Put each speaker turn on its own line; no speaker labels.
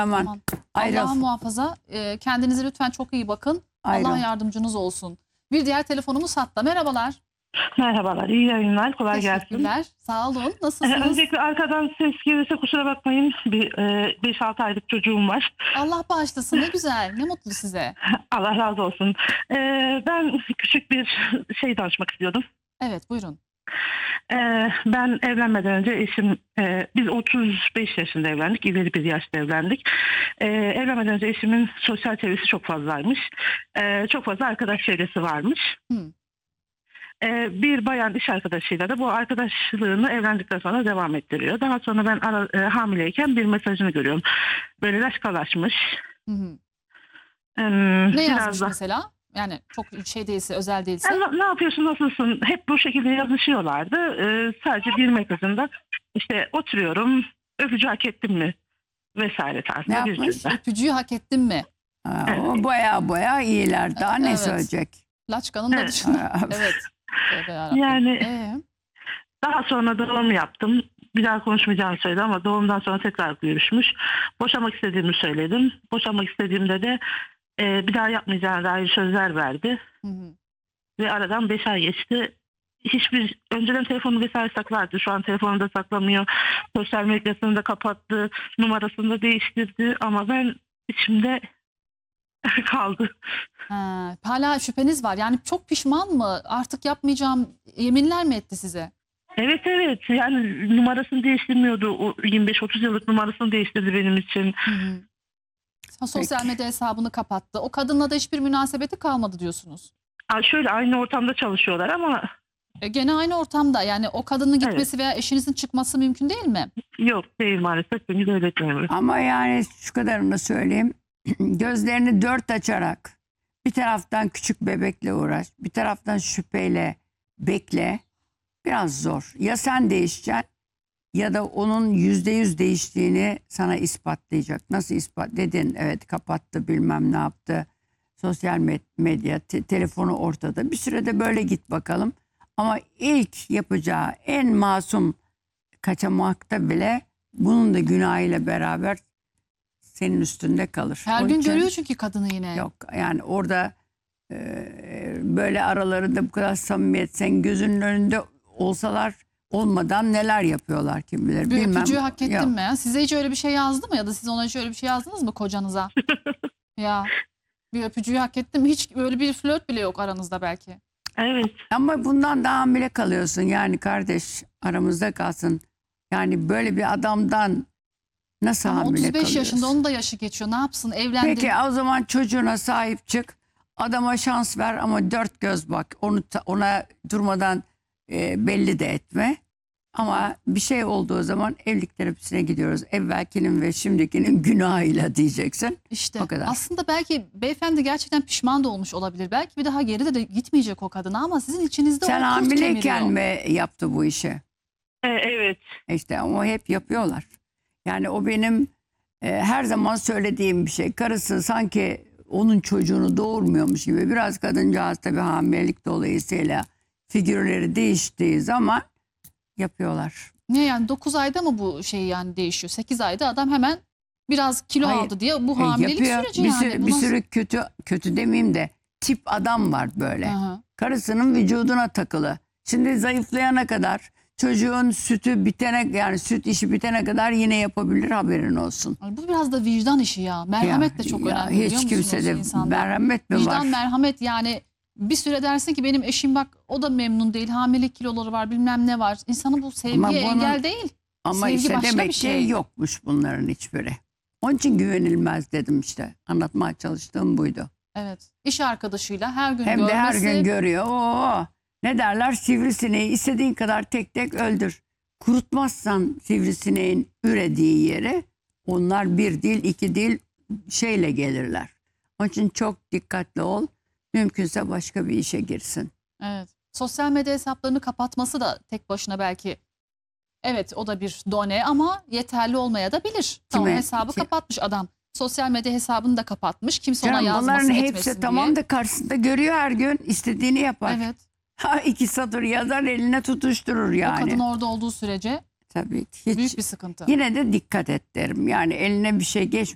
Aman
Aman.
ayrıl.
Allah muhafaza. Kendinize lütfen çok iyi bakın.
Ayrıl.
Allah yardımcınız olsun. Bir diğer telefonumuz hatta. Merhabalar.
Merhabalar, iyi yayınlar, kolay gelsin.
Teşekkürler. Sağ olun. Nasılsınız?
Öncelikle arkadan ses gelirse kusura bakmayın, bir 5-6 aylık çocuğum var.
Allah bağışlasın. Ne güzel. Ne mutlu size.
Allah razı olsun. Ben küçük bir şey danışmak istiyordum.
Evet, buyurun.
Ben evlenmeden önce eşim, biz 35 yaşında evlendik, ileri bir yaşta evlendik. Evlenmeden önce eşimin sosyal çevresi çok fazlaymış. Çok fazla arkadaş çevresi varmış.
Hı.
Bir bayan iş arkadaşıyla da bu arkadaşlığını evlendikten sonra devam ettiriyor. Daha sonra ben hamileyken bir mesajını görüyorum. Böyle laşkalaşmış.
Hı hı. Ne
Biraz
yazmış
da
mesela? Yani çok şey değilse, özel değilse.
ne yapıyorsun, nasılsın? Hep bu şekilde yazışıyorlardı. Sadece bir mesajında işte oturuyorum, öpücü hak ettim mi? Vesaire tarzında
Ne
bir
yapmış?
cümle.
Öpücüğü hak ettin mi?
O baya iyiler. Daha ne
Evet.
söyleyecek?
Laçkanın da
Evet.
dışında. Evet. Tövbe yarabbim.
Yani daha sonra doğum yaptım. Bir daha konuşmayacağını söyledi ama doğumdan sonra tekrar görüşmüş. Boşamak istediğimi söyledim. Boşamak istediğimde de bir daha yapmayacağına dair sözler verdi.
Hı hı.
Ve aradan 5 ay geçti. Önceden telefonu vesaire saklardı. Şu an telefonunu da saklamıyor. Sosyal medyasını da kapattı. Numarasını da değiştirdi. Ama ben içimde kaldı.
Ha, hala şüpheniz var. Yani çok pişman mı? Artık yapmayacağım yeminler mi etti size?
Evet. Yani numarasını değiştirmiyordu. O 25-30 yıllık numarasını değiştirdi benim için.
Hı hı. Sosyal medya hesabını kapattı. O kadınla da hiçbir münasebeti kalmadı diyorsunuz.
Şöyle aynı ortamda çalışıyorlar ama
Gene aynı ortamda. Yani o kadının gitmesi veya eşinizin çıkması mümkün değil mi?
yok değil maalesef. Beni de öğretmiyor.
Ama yani şu kadarını söyleyeyim. Gözlerini dört açarak bir taraftan küçük bebekle uğraş, bir taraftan şüpheyle bekle. Biraz zor. Ya sen değişeceksin ya da onun %100 değiştiğini sana ispatlayacak. Nasıl ispat dedin? Evet, kapattı, bilmem ne yaptı. Sosyal medya, telefonu ortada. Bir sürede böyle git bakalım. Ama ilk yapacağı en masum kaçamakta bile bunun da günahıyla beraber senin üstünde kalır.
Her
O
gün
için
görüyor çünkü kadını yine.
yok yani orada böyle aralarında bu kadar samimiyet, sen gözünün önünde olsalar olmadan neler yapıyorlar kim bilir.
Bir
Bilmem.
öpücüğü hak ettin
Yok.
mi? Size hiç öyle bir şey yazdı mı? Ya da siz ona hiç öyle bir şey yazdınız mı kocanıza? Ya bir öpücüğü hak ettin mi? Hiç böyle bir flört bile yok aranızda belki.
Evet.
Ama bundan daha hamile kalıyorsun yani kardeş, aramızda kalsın. Yani böyle bir adamdan nasıl
Ama
hamile
35
kalıyorsun?
yaşında, onun da yaşı geçiyor. Ne yapsın? Evlendi.
Peki o zaman çocuğuna sahip çık. Adama şans ver ama dört göz bak. Ona durmadan belli de etme. Ama bir şey olduğu zaman evlilik terapisine gidiyoruz. Evvelkinin ve şimdikinin günahıyla diyeceksin.
İşte
O kadar.
aslında belki beyefendi gerçekten pişman da olmuş olabilir. Belki bir daha geri de gitmeyecek o kadına ama sizin içinizde
Sen
o kurt
hamileyken
kemiriyor.
mi yaptı bu işi?
Evet.
İşte ama hep yapıyorlar. Yani o benim her zaman söylediğim bir şey. Karısı sanki onun çocuğunu doğurmuyormuş gibi. Biraz kadıncağız tabii hamilelik dolayısıyla figürleri değiştiği zaman yapıyorlar.
Ne yani 9 ayda mı bu şey yani değişiyor? 8 ayda adam hemen biraz kilo
Hayır.
aldı diye bu hamilelik
Yapıyor.
süreci
Bir
yani.
sürü,
Bu
bir
nasıl-
sürü kötü demeyeyim de tip adam var böyle.
Aha.
Karısının vücuduna takılı. Şimdi zayıflayana kadar çocuğun sütü bitene, yani süt işi bitene kadar yine yapabilir, haberin olsun.
Ay, bu biraz da vicdan işi ya. Merhamet de çok önemli biliyor
Hiç
musunuz
kimsede
insanda?
merhamet mi
Vicdan,
var?
merhamet yani bir süre dersin ki benim eşim bak o da memnun değil. Hamilelik kiloları var bilmem ne var. İnsanın bu sevgiye
Ama bunun-
engel değil.
Ama
Sevgi
işte
başka
demek
bir
ki
şey.
yokmuş bunların hiçbiri. Onun için güvenilmez dedim işte. Anlatmaya çalıştığım buydu.
Evet. İş arkadaşıyla her gün
Hem de her
görmesi.
gün görüyor. Oo, ne derler, sivrisineği istediğin kadar tek tek öldür. Kurutmazsan sivrisineğin ürediği yere onlar bir değil iki değil şeyle gelirler. Onun için çok dikkatli ol. Mümkünse başka bir işe girsin.
Evet. Sosyal medya hesaplarını kapatması da tek başına belki evet o da bir done ama yeterli olmaya da bilir. Tamam
Kime?
hesabı kapatmış adam. Sosyal medya hesabını da kapatmış. Kimse ona
Canım,
yazmasın
bunların
etmesin
hepsi
diye.
tamam da karşısında görüyor, her gün istediğini yapar.
Evet.
Ha, iki satır yazar, eline tutuşturur
O
yani.
kadın orada olduğu sürece
Tabii ki. Hiç,
büyük bir sıkıntı.
yine de dikkat et derim. Yani eline bir şey